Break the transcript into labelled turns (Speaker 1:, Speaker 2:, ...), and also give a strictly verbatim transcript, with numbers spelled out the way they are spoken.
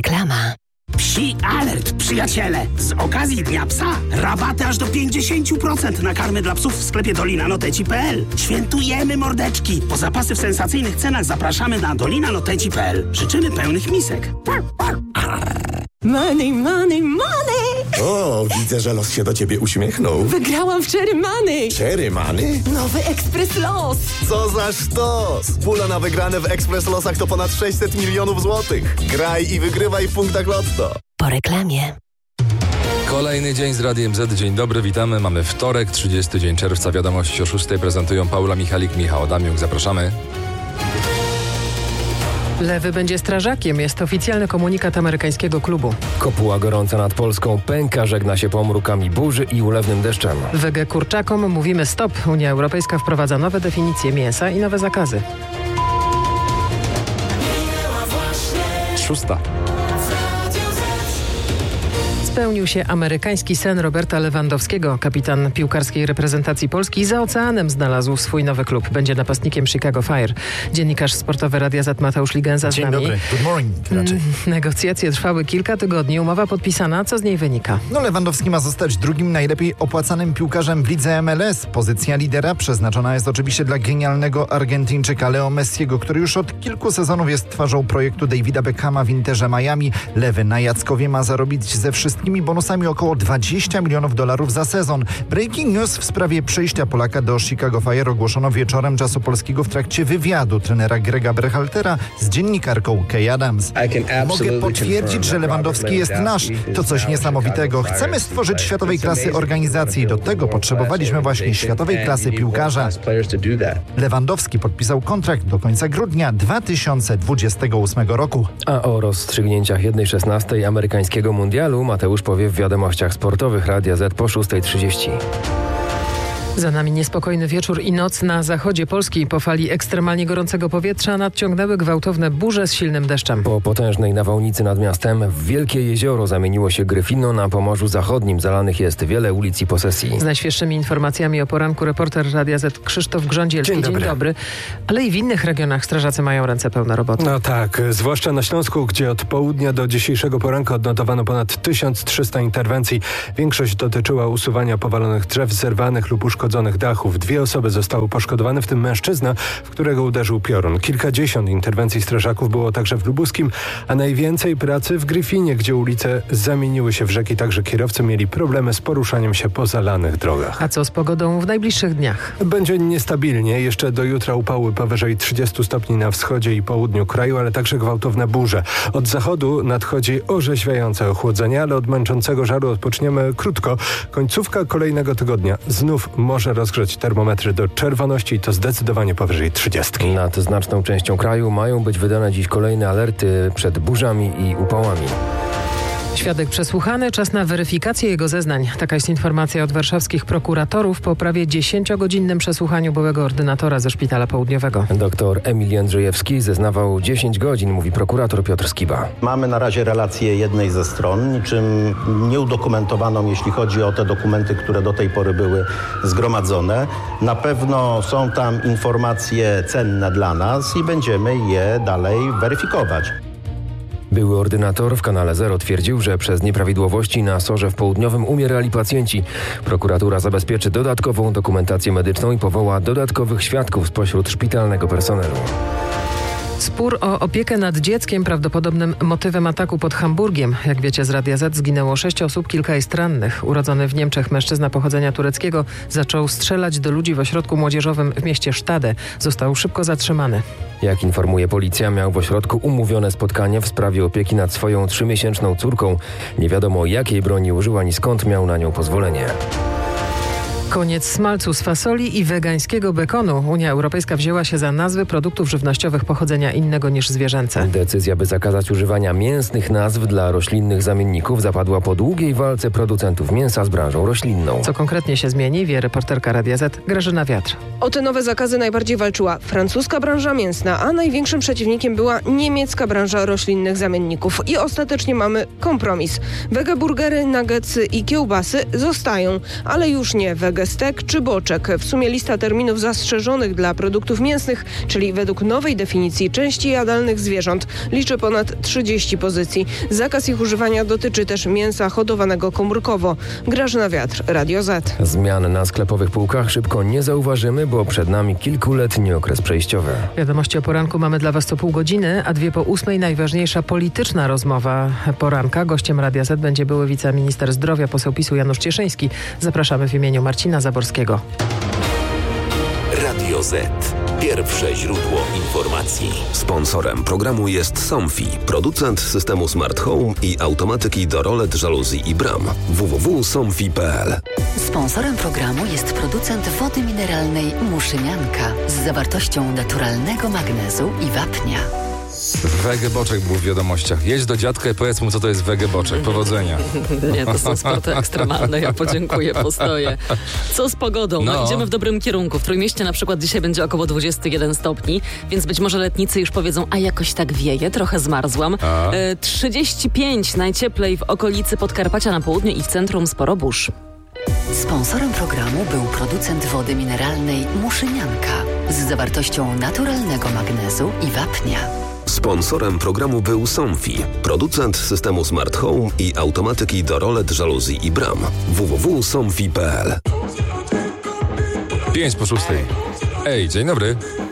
Speaker 1: Reklama.
Speaker 2: Psi alert, przyjaciele! Z okazji Dnia Psa rabaty aż do pięćdziesiąt procent na karmy dla psów w sklepie dolina noteci kropka p l. Świętujemy, mordeczki! Po zapasy w sensacyjnych cenach zapraszamy na dolina noteci kropka p l. Życzymy pełnych misek.
Speaker 3: Money, money, money!
Speaker 4: O, widzę, że los się do ciebie uśmiechnął.
Speaker 3: Wygrałam w Cherry Money!
Speaker 4: Cherry Money?
Speaker 3: Nowy Ekspres Los!
Speaker 4: Co za sztos! Pula na wygrane w Ekspres Losach to ponad sześćset milionów złotych. Graj i wygrywaj w punktach Lotto.
Speaker 1: Po reklamie.
Speaker 5: Kolejny dzień z Radiem Z. Dzień dobry, witamy. Mamy wtorek, trzydziesty dzień czerwca. Wiadomości o szóstej prezentują Paula Michalik, Michał Adamiuk. Zapraszamy.
Speaker 6: Lewy będzie strażakiem, jest oficjalny komunikat amerykańskiego klubu.
Speaker 7: Kopuła gorąca nad Polską pęka, żegna się pomrukami burzy i ulewnym deszczem.
Speaker 6: Wege kurczakom mówimy stop. Unia Europejska wprowadza nowe definicje mięsa i nowe zakazy.
Speaker 5: Szósta.
Speaker 6: Spełnił się amerykański sen Roberta Lewandowskiego. Kapitan piłkarskiej reprezentacji Polski za oceanem znalazł swój nowy klub. Będzie napastnikiem Chicago Fire. Dziennikarz sportowy Radia Z Mateusz Ligenza z
Speaker 8: Dzień
Speaker 6: nami.
Speaker 8: dobry. Good morning. Raczej.
Speaker 6: Negocjacje trwały kilka tygodni. Umowa podpisana. Co z niej wynika?
Speaker 8: No Lewandowski ma zostać drugim najlepiej opłacanym piłkarzem w lidze M L S. Pozycja lidera przeznaczona jest oczywiście dla genialnego Argentyńczyka Leo Messiego, który już od kilku sezonów jest twarzą projektu Davida Beckhama w Interze Miami. Lewy na Jackowie ma zarobić ze wszystkimi bonusami około dwadzieścia milionów dolarów za sezon. Breaking news w sprawie przejścia Polaka do Chicago Fire ogłoszono wieczorem Czasu Polskiego w trakcie wywiadu trenera Grega Berhaltera z dziennikarką Kay Adams. Mogę potwierdzić, że Lewandowski jest nasz. To coś niesamowitego. Chcemy stworzyć światowej klasy organizację i do tego potrzebowaliśmy właśnie światowej klasy piłkarza. Lewandowski podpisał kontrakt do końca grudnia dwa tysiące dwudziestego ósmego roku.
Speaker 7: A o rozstrzygnięciach jednej szesnastej amerykańskiego mundialu Mateusz powie w wiadomościach sportowych Radia Z po szóstej trzydzieści.
Speaker 6: Za nami niespokojny wieczór i noc na zachodzie Polski. Po fali ekstremalnie gorącego powietrza nadciągnęły gwałtowne burze z silnym deszczem.
Speaker 7: Po potężnej nawałnicy nad miastem w Wielkie Jezioro zamieniło się Gryfino. Na Pomorzu Zachodnim zalanych jest wiele ulic i posesji.
Speaker 6: Z najświeższymi informacjami o poranku reporter Radia Z Krzysztof Grządzielski.
Speaker 7: Dzień dobry.
Speaker 6: Dzień dobry. Ale i w innych regionach strażacy mają ręce pełne roboty.
Speaker 9: No tak, zwłaszcza na Śląsku, gdzie od południa do dzisiejszego poranka odnotowano ponad tysiąc trzysta interwencji. Większość dotyczyła usuwania powalonych drzew, zerwanych lub uszkodzonych dachów. Dwie osoby zostały poszkodowane, w tym mężczyzna, w którego uderzył piorun. Kilkadziesiąt interwencji strażaków było także w Lubuskim, a najwięcej pracy w Gryfinie, gdzie ulice zamieniły się w rzeki. Także kierowcy mieli problemy z poruszaniem się po zalanych drogach.
Speaker 6: A co z pogodą w najbliższych dniach?
Speaker 9: Będzie niestabilnie. Jeszcze do jutra upały powyżej trzydziestu stopni na wschodzie i południu kraju, ale także gwałtowne burze. Od zachodu nadchodzi orzeźwiające ochłodzenie, ale od męczącego żaru odpoczniemy krótko. Końcówka kolejnego tygodnia znów może rozgrzać termometry do czerwoności i to zdecydowanie powyżej trzydziestki.
Speaker 7: Nad znaczną częścią kraju mają być wydane dziś kolejne alerty przed burzami i upałami.
Speaker 6: Świadek przesłuchany, czas na weryfikację jego zeznań. Taka jest informacja od warszawskich prokuratorów po prawie dziesięciogodzinnym przesłuchaniu byłego ordynatora ze Szpitala Południowego.
Speaker 7: Doktor Emil Jędrzejewski zeznawał dziesięć godzin, mówi prokurator Piotr Skiba.
Speaker 10: Mamy na razie relację jednej ze stron, niczym nieudokumentowaną, jeśli chodzi o te dokumenty, które do tej pory były zgromadzone. Na pewno są tam informacje cenne dla nas i będziemy je dalej weryfikować.
Speaker 7: Były ordynator w Kanale Zero twierdził, że przez nieprawidłowości na Sorze w Południowym umierali pacjenci. Prokuratura zabezpieczy dodatkową dokumentację medyczną i powoła dodatkowych świadków spośród szpitalnego personelu.
Speaker 6: Spór o opiekę nad dzieckiem prawdopodobnym motywem ataku pod Hamburgiem. Jak wiecie z Radia Z zginęło sześć osób, kilka jest rannych. Urodzony w Niemczech mężczyzna pochodzenia tureckiego zaczął strzelać do ludzi w ośrodku młodzieżowym w mieście Stade. Został szybko zatrzymany.
Speaker 7: Jak informuje policja, miał w ośrodku umówione spotkanie w sprawie opieki nad swoją trzymiesięczną córką. Nie wiadomo, jakiej broni użył ani skąd miał na nią pozwolenie.
Speaker 6: Koniec smalcu z fasoli i wegańskiego bekonu. Unia Europejska wzięła się za nazwy produktów żywnościowych pochodzenia innego niż zwierzęce.
Speaker 7: Decyzja, by zakazać używania mięsnych nazw dla roślinnych zamienników, zapadła po długiej walce producentów mięsa z branżą roślinną.
Speaker 6: Co konkretnie się zmieni, wie reporterka Radia Z Grażyna Wiatr.
Speaker 11: O te nowe zakazy najbardziej walczyła francuska branża mięsna, a największym przeciwnikiem była niemiecka branża roślinnych zamienników. I ostatecznie mamy kompromis. Wegeburgery, nuggetsy i kiełbasy zostają, ale już nie wege gestek czy boczek. W sumie lista terminów zastrzeżonych dla produktów mięsnych, czyli według nowej definicji części jadalnych zwierząt, liczy ponad trzydzieści pozycji. Zakaz ich używania dotyczy też mięsa hodowanego komórkowo. Grażyna Wiatr, Radio Z.
Speaker 7: Zmian na sklepowych półkach szybko nie zauważymy, bo przed nami kilkuletni okres przejściowy.
Speaker 6: Wiadomości o poranku mamy dla Was co pół godziny, a dwie po ósmej najważniejsza polityczna rozmowa poranka. Gościem Radia Z będzie były wiceminister zdrowia, poseł PiSu Janusz Cieszyński. Zapraszamy w imieniu Marcina Zaborskiego.
Speaker 1: Radio Z. Pierwsze źródło informacji. Sponsorem programu jest Somfy, producent systemu Smart Home i automatyki do rolet, żaluzji i bram. w w w kropka somfy kropka p l.
Speaker 12: Sponsorem programu jest producent wody mineralnej Muszynianka z zawartością naturalnego magnezu i wapnia.
Speaker 5: Wegeboczek był w wiadomościach. Jedź do dziadka i powiedz mu, co to jest wegeboczek. Powodzenia.
Speaker 3: Nie, to są sporty ekstremalne. Ja podziękuję, postoję. Co z pogodą? No. no idziemy w dobrym kierunku. W Trójmieście na przykład dzisiaj będzie około dwadzieścia jeden stopni, więc być może letnicy już powiedzą, a jakoś tak wieje, trochę zmarzłam. E, trzydzieści pięć najcieplej w okolicy Podkarpacia na południu i w centrum sporo burz.
Speaker 12: Sponsorem programu był producent wody mineralnej Muszynianka z zawartością naturalnego magnezu i wapnia.
Speaker 1: Sponsorem programu był Somfy, producent systemu Smart Home i automatyki do rolet, żaluzji i bram. w w w kropka somfy kropka p l.
Speaker 5: Pięć po szóstej. Ej, dzień dobry.